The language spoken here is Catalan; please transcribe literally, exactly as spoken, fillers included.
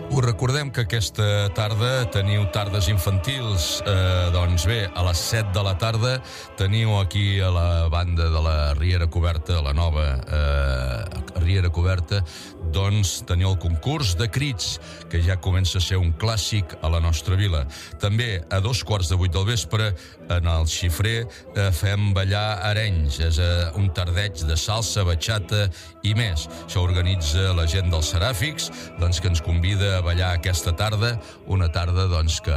Us recordem que aquesta tarda teniu tardes infantils. Eh, doncs bé, a les set de la tarda teniu aquí a la banda de la Riera Coberta, la nova eh, Riera Coberta, doncs teniu el concurs de crits, que ja comença a ser un clàssic a la nostra vila. També a dos quarts de vuit del vespre, en el Xifrer, eh, fem ballar arenys. És eh, un tardeig de salsa, batxata i més. Això organitza la gent dels Seràfics, doncs, que ens convida a ballar aquesta tarda, una tarda doncs, que